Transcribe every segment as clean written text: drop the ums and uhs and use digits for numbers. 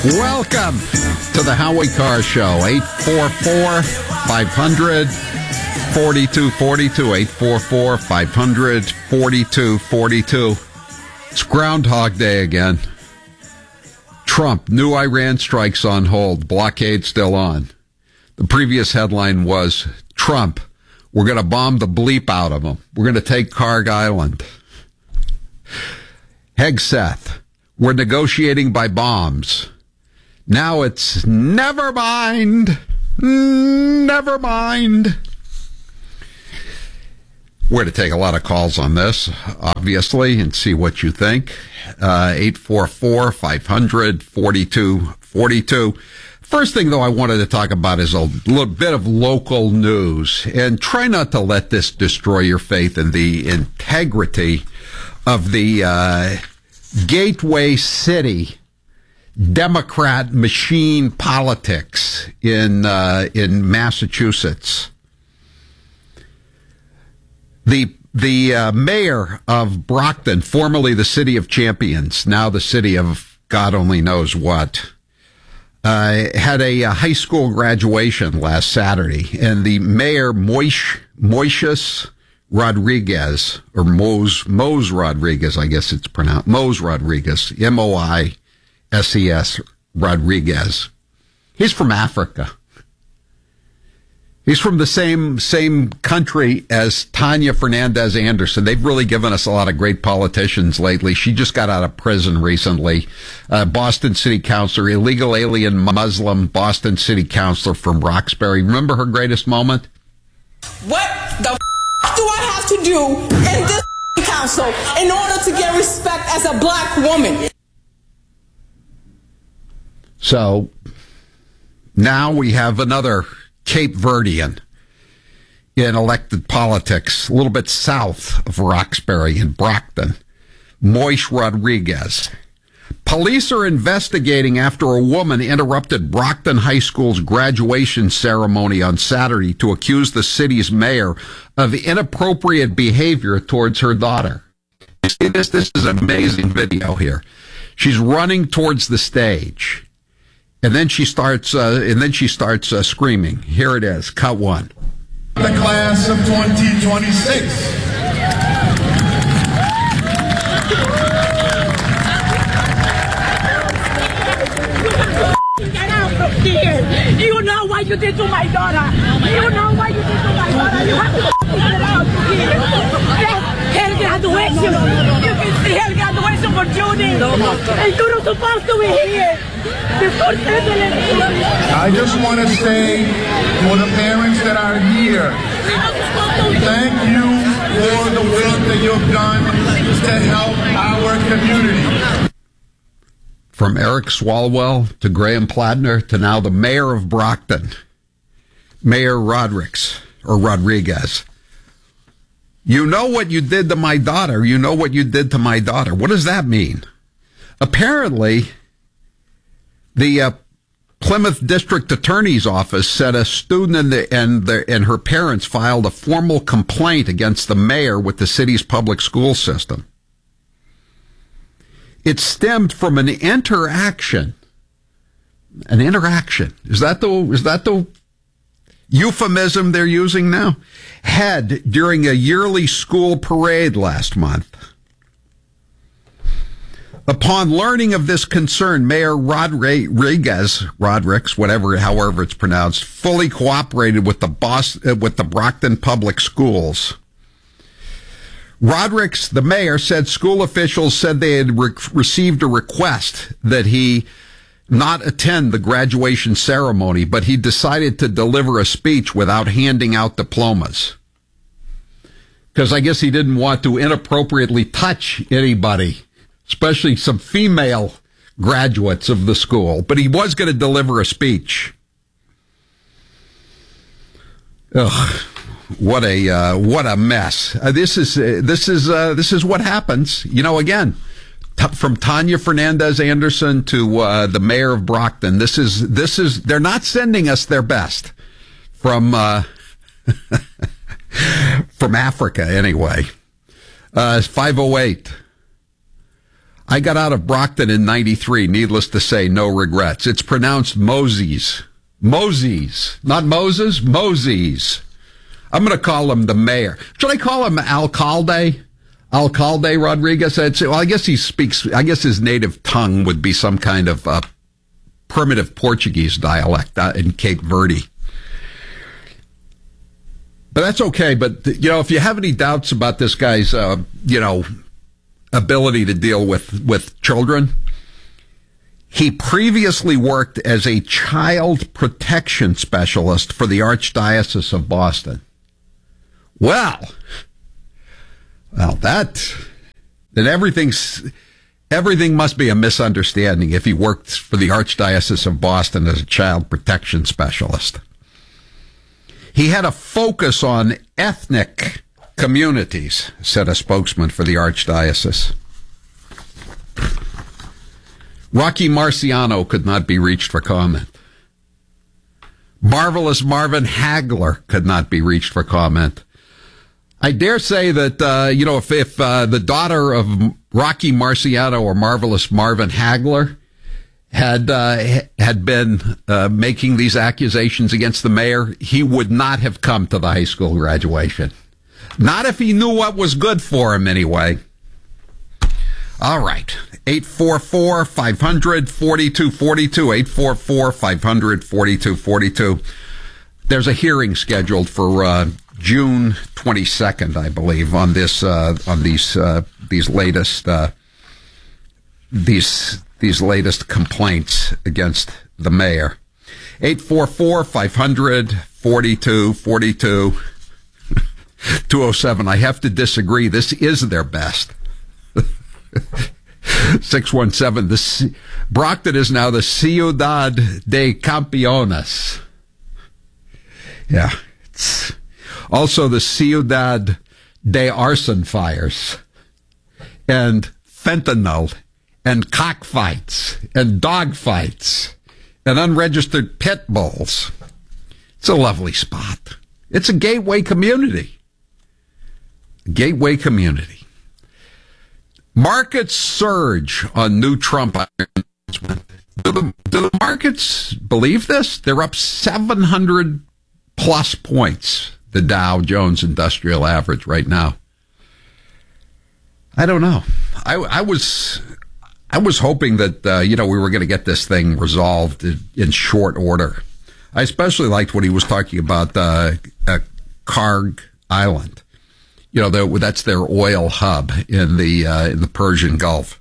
Welcome to the Howie Carr Show. 844-500-4242. 844-500-4242. It's Groundhog Day again. Trump, new Iran strikes on hold. Blockade still on. The previous headline was, Trump, we're going to bomb the bleep out of them. We're going to take Karg Island. Hegseth, we're negotiating by bombs. Now it's never mind. Never mind. We're going to take a lot of calls on this, obviously, and see what you think. 844-500-4242. First thing, though, I wanted to talk about is a little bit of local news. And try not to let this destroy your faith in the integrity of the gateway city Democrat machine politics in Massachusetts. The mayor of Brockton, formerly the City of Champions, now the city of God only knows what, had a high school graduation last Saturday, and the mayor, Moises Rodriguez, or Mose Rodriguez, I guess it's pronounced, Mose Rodriguez, Moises Rodriguez. He's from Africa. He's from the same country as Tanya Fernandez Anderson. They've really given us a lot of great politicians lately. She just got out of prison recently. Boston City Councilor, illegal alien Muslim Boston City Councilor from Roxbury. Remember her greatest moment? What the do I have to do in this council in order to get respect as a black woman? So now we have another Cape Verdean in elected politics, a little bit south of Roxbury in Brockton, Moises Rodriguez. Police are investigating after a woman interrupted Brockton High School's graduation ceremony on Saturday to accuse the city's mayor of inappropriate behavior towards her daughter. You see this? This is an amazing video here. She's running towards the stage. And then she starts screaming. Here it is, cut one. The class of 2026. Get out from here. You know what you did to my daughter. You know what you did to my daughter. You have to get out from here. Hell graduation. You can see hell graduation for Judy. And you're not supposed to be here. I just want to say for the parents that are here, thank you for the work that you've done to help our community. From Eric Swalwell to Graham Plattner to now the mayor of Brockton, Mayor Rodriguez. You know what you did to my daughter. You know what you did to my daughter. What does that mean? Apparently, the Plymouth District Attorney's Office said a student and her parents filed a formal complaint against the mayor with the city's public school system. It stemmed from an interaction. An interaction. Is that the euphemism they're using now? Had during a yearly school parade last month. Upon learning of this concern, Mayor Rodriguez, however it's pronounced, fully cooperated with the Brockton Public Schools. Rodriguez, the mayor, said school officials said they had received a request that he not attend the graduation ceremony, but he decided to deliver a speech without handing out diplomas. Because I guess he didn't want to inappropriately touch anybody, especially some female graduates of the school. But he was going to deliver a speech. Ugh, what a mess. This is what happens. You know, again, from Tanya Fernandez Anderson to the mayor of Brockton. This is. They're not sending us their best from from Africa anyway. 508. I got out of Brockton in 93. Needless to say, no regrets. It's pronounced Moses. Moses. Not Moses, Moses. I'm going to call him the mayor. Should I call him Alcalde? Alcalde Rodriguez? Well, I guess I guess his native tongue would be some kind of primitive Portuguese dialect in Cape Verde. But that's okay. But, if you have any doubts about this guy's, ability to deal with children, he previously worked as a child protection specialist for the Archdiocese of Boston. Well, then everything must be a misunderstanding if he worked for the Archdiocese of Boston as a child protection specialist. He had a focus on ethnic communities, said a spokesman for the Archdiocese. Rocky Marciano could not be reached for comment. Marvelous Marvin Hagler could not be reached for comment. I dare say that, if the daughter of Rocky Marciano or Marvelous Marvin Hagler had been making these accusations against the mayor, he would not have come to the high school graduation. Not if he knew what was good for him, anyway. All right. 844-500-4242. 844-500-4242. There's a hearing scheduled for June 22nd, I believe, on this these latest complaints against the mayor. 844-500-4242. 207. I have to disagree. This is their best. 617. Brockton is now the Ciudad de Campeones. Yeah. It's also the Ciudad de Arson Fires. And fentanyl. And cockfights. And dogfights. And unregistered pit bulls. It's a lovely spot. It's a gateway community. Gateway community. Markets surge on new Trump announcement. Do the markets believe this? They're up 700 plus points, the Dow Jones Industrial Average right now. I don't know. I was hoping that we were going to get this thing resolved in short order. I especially liked what he was talking about Karg Island. That's their oil hub in the Persian Gulf.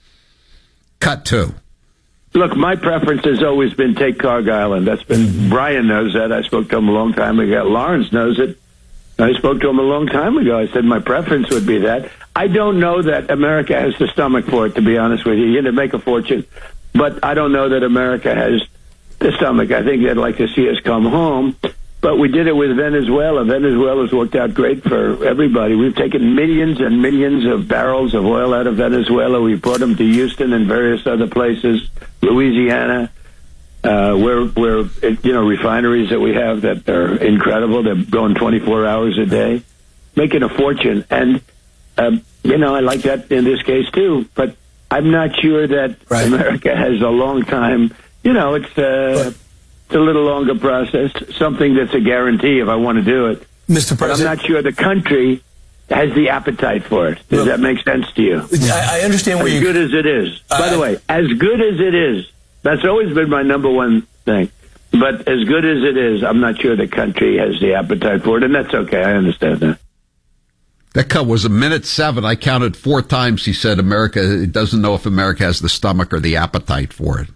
Cut two. Look, my preference has always been take Karg Island. That's been, Brian knows that. I spoke to him a long time ago. Lawrence knows it. I spoke to him a long time ago. I said my preference would be that. I don't know that America has the stomach for it, to be honest with you. You're going to make a fortune. But I don't know that America has the stomach. I think they'd like to see us come home. But we did it with Venezuela. Venezuela's worked out great for everybody. We've taken millions and millions of barrels of oil out of Venezuela. We brought them to Houston and various other places, Louisiana, where refineries that we have that are incredible. They're going 24 hours a day, making a fortune. And, I like that in this case, too. But I'm not sure that America has a long time. It's a little longer process, something that's a guarantee if I want to do it. Mr. President, but I'm not sure the country has the appetite for it. Does that make sense to you? I understand where you're... As good as it is. By the way, as good as it is, that's always been my number one thing. But as good as it is, I'm not sure the country has the appetite for it, and that's okay. I understand that. That cut was 1:07. I counted 4 times he said America doesn't know if America has the stomach or the appetite for it.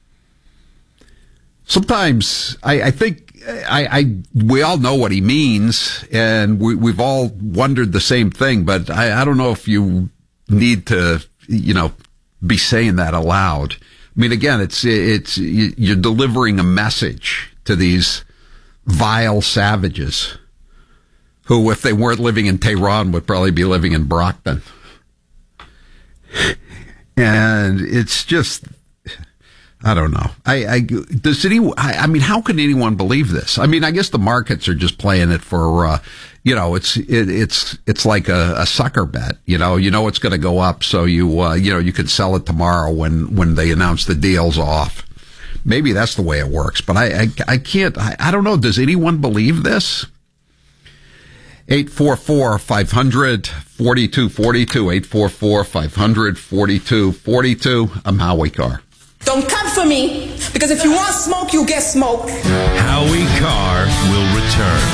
Sometimes I think we all know what he means, and we've all wondered the same thing, but I don't know if you need to, be saying that aloud. I mean, again, it's you're delivering a message to these vile savages who, if they weren't living in Tehran, would probably be living in Brockton. And it's just, I don't know. I mean, how can anyone believe this? I mean, I guess the markets are just playing it for, it's like a sucker bet. You know it's going to go up, so you can sell it tomorrow when they announce the deal's off. Maybe that's the way it works, but I can't. I don't know. Does anyone believe this? 844-500-4242. 844-500-4242. I'm Howie Carr. Don't come for me, because if you want smoke, you get smoke. Howie Carr will return.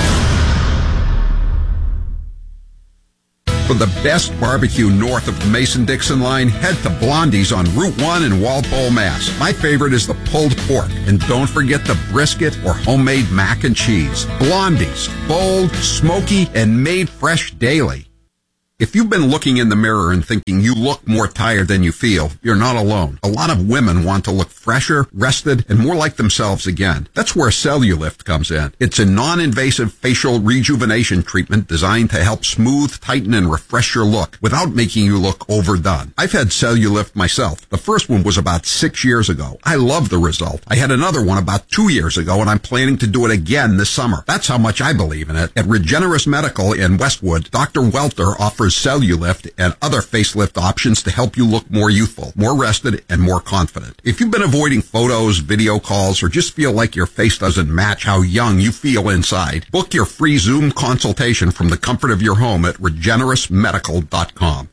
For the best barbecue north of the Mason-Dixon line, head to Blondie's on Route 1 in Walpole, Mass. My favorite is the pulled pork. And don't forget the brisket or homemade mac and cheese. Blondie's, bold, smoky, and made fresh daily. If you've been looking in the mirror and thinking you look more tired than you feel, you're not alone. A lot of women want to look fresher, rested, and more like themselves again. That's where Cellulift comes in. It's a non-invasive facial rejuvenation treatment designed to help smooth, tighten, and refresh your look without making you look overdone. I've had Cellulift myself. The first one was about 6 years ago. I love the result. I had another one about 2 years ago, and I'm planning to do it again this summer. That's how much I believe in it. At Regenerous Medical in Westwood, Dr. Welter offers Cellulift and other facelift options to help you look more youthful, more rested, and more confident. If you've been avoiding photos, video calls, or just feel like your face doesn't match how young you feel inside, book your free Zoom consultation from the comfort of your home at regenerousmedical.com.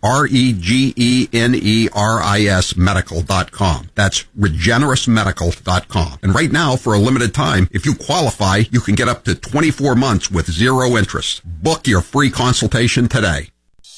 REGENERIS medical.com. That's regenerousmedical.com. And right now, for a limited time, if you qualify, you can get up to 24 months with zero interest. Book your free consultation today.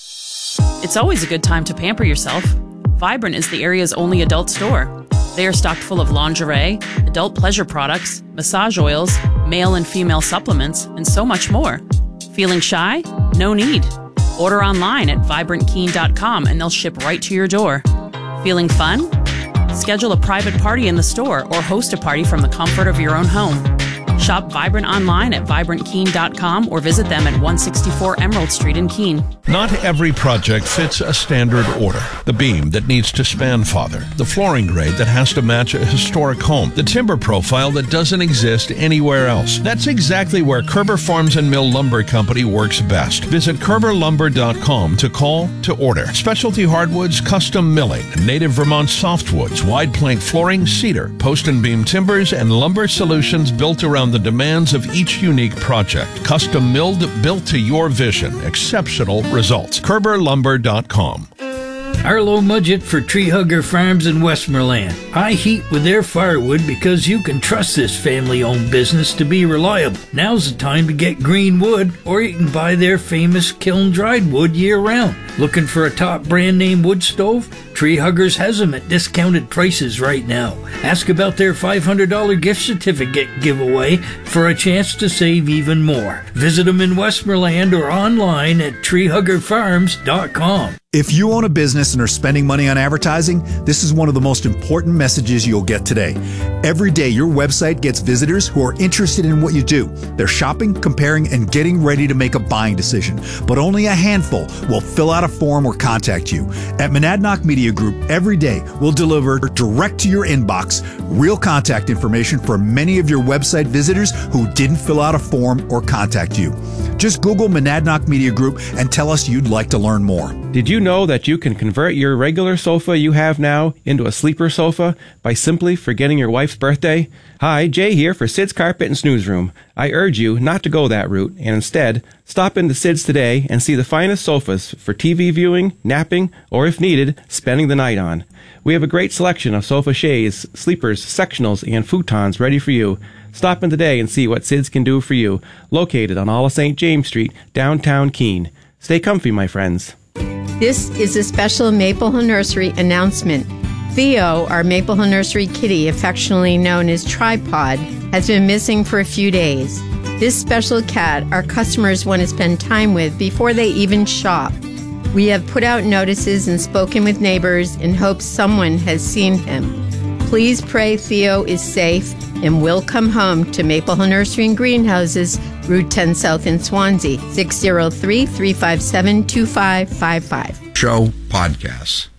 It's always a good time to pamper yourself. Vibrant is the area's only adult store. They are stocked full of lingerie, adult pleasure products, massage oils, male and female supplements, and so much more. Feeling shy? No need. Order online at vibrantkeen.com and they'll ship right to your door. Feeling fun? Schedule a private party in the store or host a party from the comfort of your own home. Shop Vibrant online at vibrantkeen.com or visit them at 164 Emerald Street in Keene. Not every project fits a standard order. The beam that needs to span farther, the flooring grade that has to match a historic home, the timber profile that doesn't exist anywhere else. That's exactly where Kerber Farms and Mill Lumber Company works best. Visit KerberLumber.com to call to order. Specialty hardwoods, custom milling, native Vermont softwoods, wide plank flooring, cedar, post and beam timbers, and lumber solutions built around the demands of each unique project. Custom milled, built to your vision. Exceptional results. KerberLumber.com. Arlo Mudgett for Tree Hugger Farms in Westmoreland. I heat with their firewood because you can trust this family-owned business to be reliable. Now's the time to get green wood, or you can buy their famous kiln-dried wood year-round. Looking for a top brand-name wood stove? Tree Huggers has them at discounted prices right now. Ask about their $500 gift certificate giveaway for a chance to save even more. Visit them in Westmoreland or online at treehuggerfarms.com. If you own a business and are spending money on advertising, this is one of the most important messages you'll get today. Every day, your website gets visitors who are interested in what you do. They're shopping, comparing, and getting ready to make a buying decision. But only a handful will fill out a form or contact you. At Monadnock Media Group, every day, we'll deliver direct to your inbox real contact information for many of your website visitors who didn't fill out a form or contact you. Just Google Monadnock Media Group and tell us you'd like to learn more. Did you know that you can convert your regular sofa you have now into a sleeper sofa by simply forgetting your wife's birthday? Hi, Jay here for Sid's Carpet and Snooze Room. I urge you not to go that route and instead stop into Sid's today and see the finest sofas for TV viewing, napping, or if needed, spending the night on. We have a great selection of sofa shades, sleepers, sectionals, and futons ready for you. Stop in today and see what Sid's can do for you. Located on all of St. James Street, downtown Keene. Stay comfy, my friends. This is a special Maple Hill Nursery announcement. Theo, our Maple Hill Nursery kitty, affectionately known as Tripod, has been missing for a few days. This special cat our customers want to spend time with before they even shop. We have put out notices and spoken with neighbors in hopes someone has seen him. Please pray Theo is safe and will come home to Maple Hill Nursery and Greenhouses, Route 10 South in Swansea, 603-357-2555. Show podcasts.